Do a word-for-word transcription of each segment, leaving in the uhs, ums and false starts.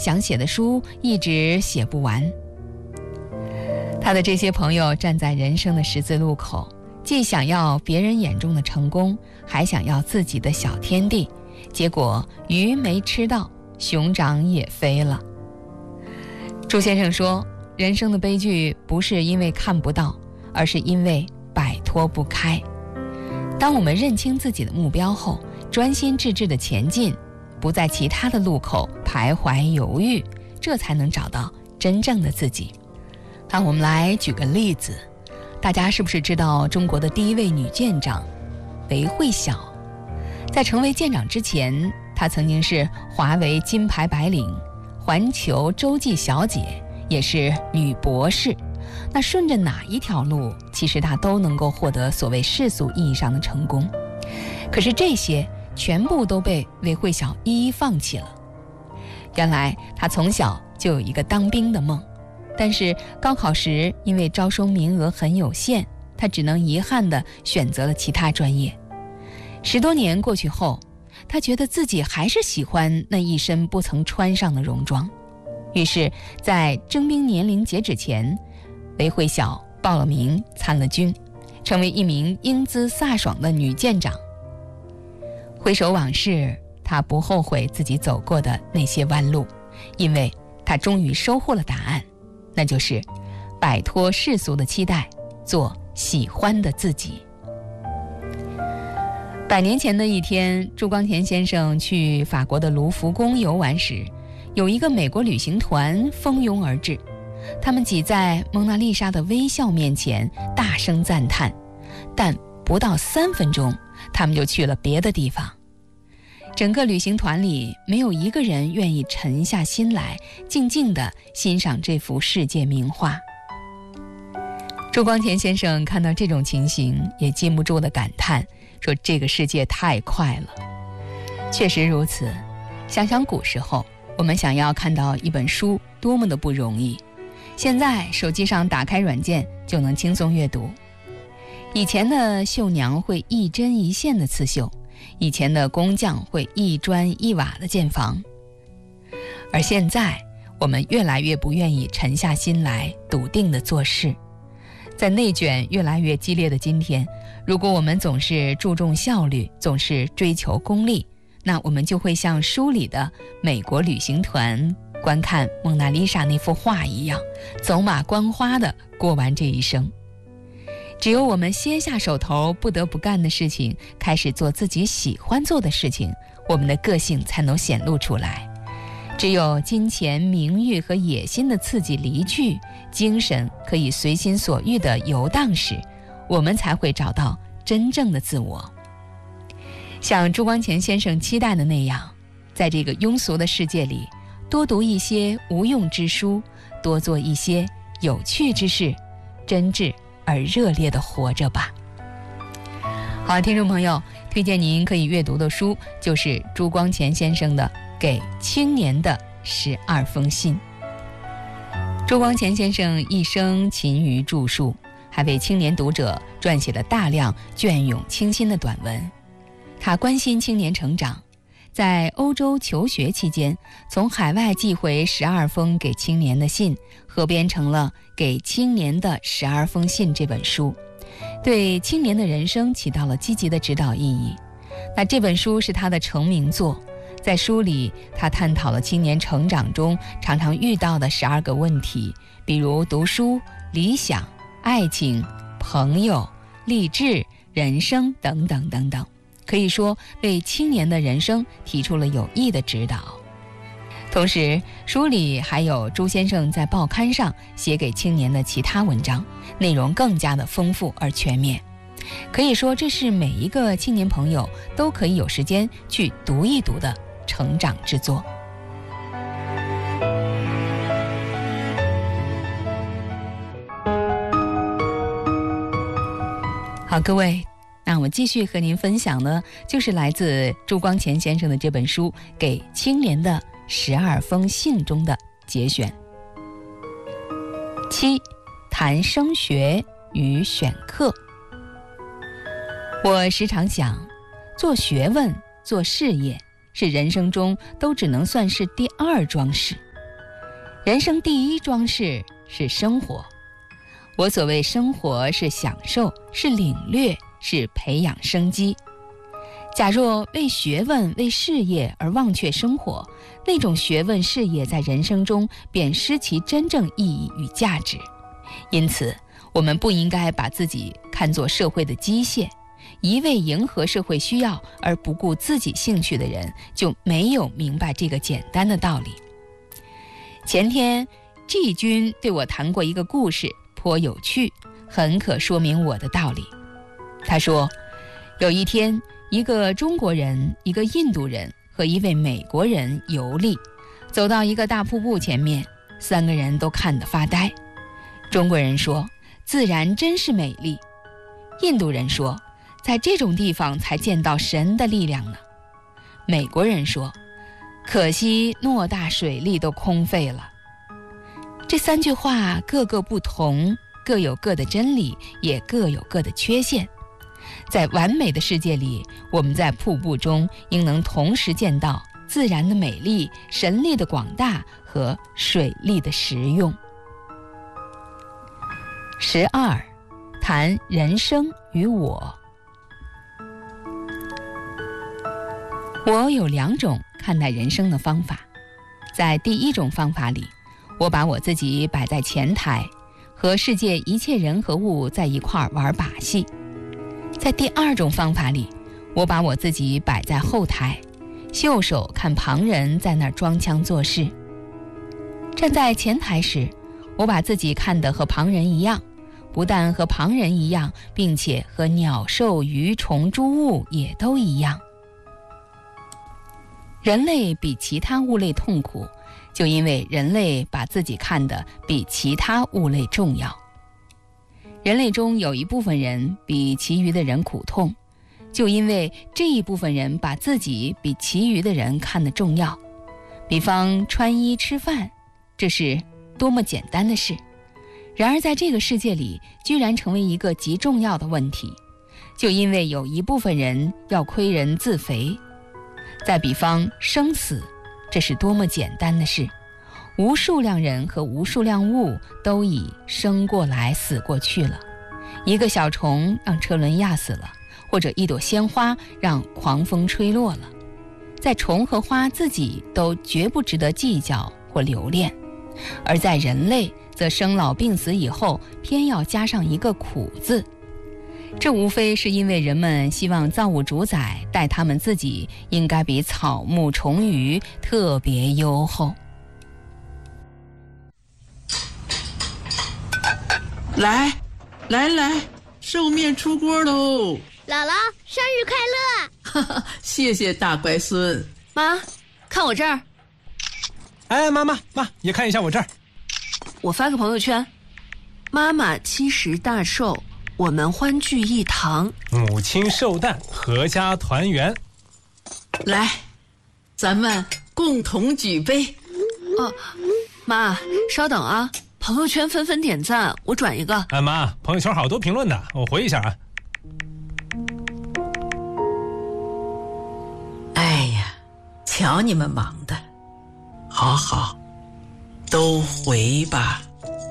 想写的书一直写不完。他的这些朋友站在人生的十字路口，既想要别人眼中的成功，还想要自己的小天地，结果鱼没吃到，熊掌也飞了。朱先生说，人生的悲剧不是因为看不到，而是因为摆脱不开。当我们认清自己的目标后，专心致志地前进，不在其他的路口徘徊犹豫，这才能找到真正的自己。那我们来举个例子，大家是不是知道中国的第一位女舰长韦慧晓？在成为舰长之前，她曾经是华为金牌白领、环球洲际小姐，也是女博士。那顺着哪一条路，其实她都能够获得所谓世俗意义上的成功。可是这些全部都被韦慧晓一一放弃了。原来她从小就有一个当兵的梦，但是高考时因为招生名额很有限，她只能遗憾地选择了其他专业。十多年过去后，她觉得自己还是喜欢那一身不曾穿上的戎装，于是在征兵年龄截止前，韦慧晓报了名参了军，成为一名英姿飒爽的女舰长。回首往事，她不后悔自己走过的那些弯路，因为她终于收获了答案，那就是摆脱世俗的期待，做喜欢的自己。百年前的一天，朱光潜先生去法国的卢浮宫游玩时，有一个美国旅行团蜂拥而至，他们挤在蒙娜丽莎的微笑面前大声赞叹，但不到三分钟，他们就去了别的地方。整个旅行团里没有一个人愿意沉下心来静静地欣赏这幅世界名画。朱光潜先生看到这种情形，也禁不住地感叹，说这个世界太快了。确实如此，想想古时候，我们想要看到一本书多么的不容易，现在手机上打开软件就能轻松阅读。以前的绣娘会一针一线的刺绣，以前的工匠会一砖一瓦的建房，而现在我们越来越不愿意沉下心来笃定的做事。在内卷越来越激烈的今天，如果我们总是注重效率，总是追求功利，那我们就会像书里的美国旅行团观看蒙娜丽莎那幅画一样，走马观花地过完这一生。只有我们歇下手头不得不干的事情，开始做自己喜欢做的事情，我们的个性才能显露出来。只有金钱、名誉和野心的刺激离去，精神可以随心所欲地游荡时，我们才会找到真正的自我。像朱光潜先生期待的那样，在这个庸俗的世界里，多读一些无用之书，多做一些有趣之事，真挚而热烈地活着吧。好，听众朋友，推荐您可以阅读的书就是朱光潜先生的《给青年的十二封信》。朱光潜先生一生勤于著述，还为青年读者撰写了大量隽永清新的短文。他关心青年成长，在欧洲求学期间，从海外寄回十二封给青年的信，合编成了《给青年的十二封信》这本书，对青年的人生起到了积极的指导意义。那这本书是他的成名作，在书里他探讨了青年成长中常常遇到的十二个问题，比如读书、理想、爱情、朋友、励志、人生等等等等，可以说为青年的人生提出了有益的指导。同时，书里还有朱先生在报刊上写给青年的其他文章，内容更加的丰富而全面。可以说，这是每一个青年朋友都可以有时间去读一读的成长之作。好，各位，那我继续和您分享的就是来自朱光潜先生的这本书《给青年的十二封信》中的节选。七，谈升学与选课。我时常想，做学问、做事业是人生中都只能算是第二桩事， 人生第一装饰是生活。我所谓生活是享受，是领略，是培养生机。假若为学问、为事业而忘却生活，那种学问事业在人生中便失其真正意义与价值。因此，我们不应该把自己看作社会的机械，一味迎合社会需要而不顾自己兴趣的人，就没有明白这个简单的道理。前天 G 君对我谈过一个故事，颇有趣，很可说明我的道理。他说，有一天，一个中国人、一个印度人和一位美国人游历，走到一个大瀑布前面，三个人都看得发呆。中国人说，自然真是美丽。印度人说，在这种地方才见到神的力量呢。美国人说，可惜偌大水力都空废了。这三句话各个不同，各有各的真理，也各有各的缺陷。在完美的世界里，我们在瀑布中应能同时见到自然的美丽、神力的广大和水力的实用。十二，谈人生与我。我有两种看待人生的方法。在第一种方法里，我把我自己摆在前台，和世界一切人和物在一块儿玩把戏。在第二种方法里，我把我自己摆在后台，袖手看旁人在那儿装腔作势。站在前台时，我把自己看得和旁人一样，不但和旁人一样，并且和鸟兽鱼虫诸物也都一样。人类比其他物类痛苦，就因为人类把自己看得比其他物类重要。人类中有一部分人比其余的人苦痛，就因为这一部分人把自己比其余的人看得重要。比方穿衣吃饭，这是多么简单的事，然而在这个世界里居然成为一个极重要的问题，就因为有一部分人要亏人自肥。再比方生死，这是多么简单的事，无数辆人和无数辆物都已生过来死过去了。一个小虫让车轮压死了，或者一朵鲜花让狂风吹落了，在虫和花自己都绝不值得计较或留恋。而在人类则生老病死以后，偏要加上一个苦字。这无非是因为人们希望造物主宰待他们自己应该比草木虫鱼特别优厚。 来来来，寿面出锅喽！ 姥姥生日快乐！ 哈哈，谢谢大乖孙。 妈，看我这儿。 哎，妈妈妈也看一下我这儿。 我发个朋友圈，妈妈七十大寿，我们欢聚一堂， 母亲寿诞，阖家团圆。 来，咱们共同举杯。 哦，妈，稍等啊，朋友圈纷纷点赞，我转一个。 哎妈，朋友圈好多评论的，我回一下啊。 哎呀，瞧你们忙的，好好，都回吧。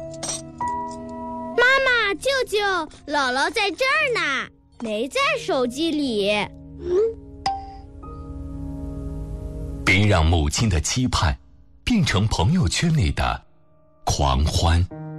妈妈，舅舅，姥姥在这儿呢，没在手机里。 别让母亲的期盼变成朋友圈里的狂欢。